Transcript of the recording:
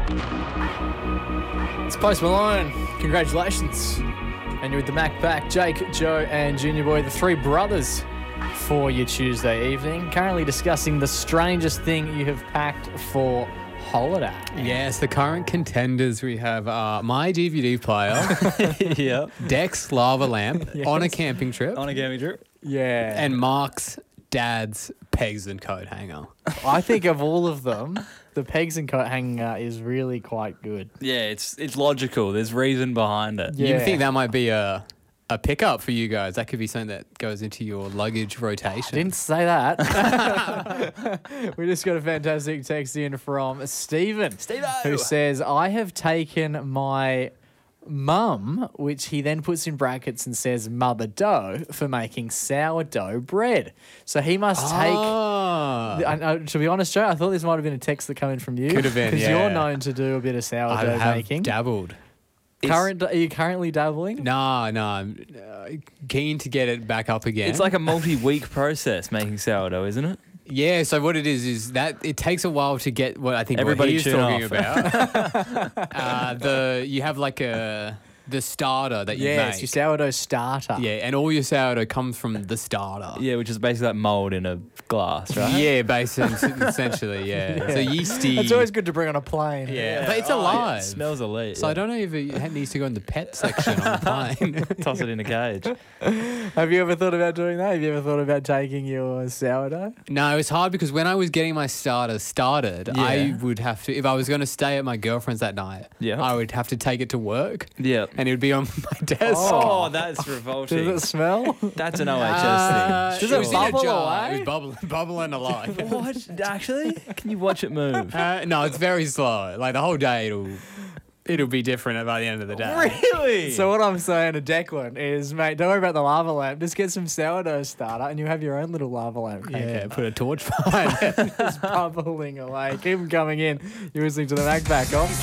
It's Post Malone. Congratulations. And you're with the Mac Pack, Jake, Joe, and Junior Boy, the three brothers, for your Tuesday evening. Currently discussing the strangest thing you have packed for holiday. Yes, the current contenders we have are my DVD player, Yep. Dex lava lamp Yes. on a camping trip, On a gaming trip. Yeah. and Mark's dad's pegs and coat hanger. I think of all of them, the pegs and coat hanger is really quite good. Yeah, it's logical. There's reason behind it. Yeah. You think that might be a pickup for you guys? That could be something that goes into your luggage rotation. Didn't say that. We just got a fantastic text in from Stephen, who says, I have taken my mum, which he then puts in brackets and says mother dough, for making sourdough bread. So he must take... to be honest, Joe, I thought this might have been a text that came in from you. Could have been, Because yeah. you're known to do a bit of I sourdough have making. dabbled. Are you currently dabbling? No, I'm keen to get it back up again. It's like a multi-week process making sourdough, isn't it? Yeah, so what it is that it takes a while to get what I think Everybody what he's tune talking off. about. You have like the starter that you Yes, make. your sourdough starter. Yeah, and all your sourdough comes from the starter. Yeah, which is basically like mold in a glass, right? Yeah, basically, essentially, yeah. So yeasty. It's always good to bring on a plane. Yeah, but it's Oh, alive. It smells elite. So I don't know if it needs to go in the pet section on the plane. Toss it in a cage. Have you ever thought about doing that? Have you ever thought about taking your sourdough? No, it's hard because when I was getting my starter started, Yeah. I would have to, if I was going to stay at my girlfriend's that night, Yeah. I would have to take it to work Yeah. and it would be on my desk. Oh, that's Does revolting. it smell? That's an OHS Does it it was in a bubble jar. away? It was bubbling alive. thing. What? Actually? Can you watch it move? No, it's very slow. Like the whole day, it'll be different by the end of the day. Really? So what I'm saying to Declan is, mate, don't worry about the lava lamp. Just get some sourdough starter and you have your own little lava lamp. Yeah, put a torch behind it. It's bubbling away. Keep them coming in. You're listening to the Mac Back on